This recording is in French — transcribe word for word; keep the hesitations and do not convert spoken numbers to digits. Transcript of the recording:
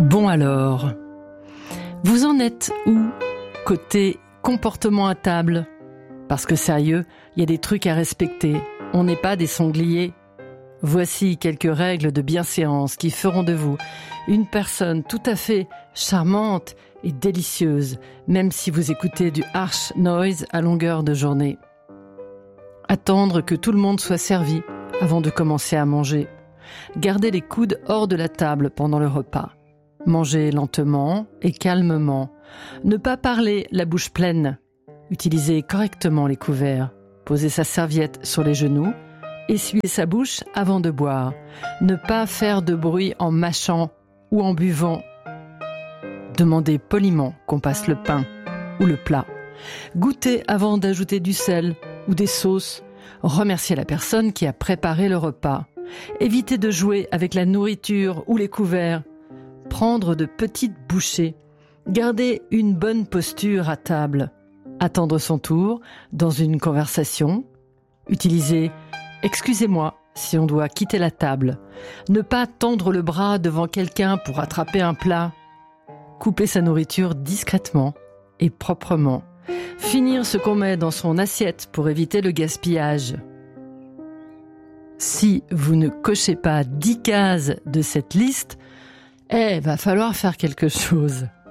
Bon alors, vous en êtes où côté comportement à table? Parce que sérieux, il y a des trucs à respecter, on n'est pas des sangliers. Voici quelques règles de bienséance qui feront de vous une personne tout à fait charmante et délicieuse, même si vous écoutez du harsh noise à longueur de journée. Attendre que tout le monde soit servi avant de commencer à manger. Garder les coudes hors de la table pendant le repas. Manger lentement et calmement. Ne pas parler la bouche pleine. Utiliser correctement les couverts. Poser sa serviette sur les genoux. Essuyer sa bouche avant de boire. Ne pas faire de bruit en mâchant ou en buvant. Demander poliment qu'on passe le pain ou le plat. Goûter avant d'ajouter du sel ou des sauces. Remercier la personne qui a préparé le repas. Éviter de jouer avec la nourriture ou les couverts. Prendre de petites bouchées. Garder une bonne posture à table. Attendre son tour dans une conversation. Utiliser « excusez-moi » si on doit quitter la table. Ne pas tendre le bras devant quelqu'un pour attraper un plat. Couper sa nourriture discrètement et proprement. Finir ce qu'on met dans son assiette pour éviter le gaspillage. Si vous ne cochez pas dix cases de cette liste, eh, va falloir faire quelque chose.